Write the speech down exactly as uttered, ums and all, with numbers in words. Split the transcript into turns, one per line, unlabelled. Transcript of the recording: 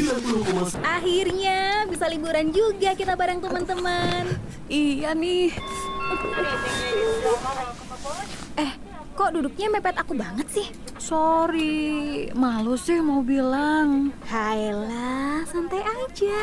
Akhirnya bisa liburan juga kita bareng teman-teman.
Iya nih.
Eh, kok duduknya mepet aku banget sih?
Sorry, malu sih mau bilang.
Hayalah, santai aja.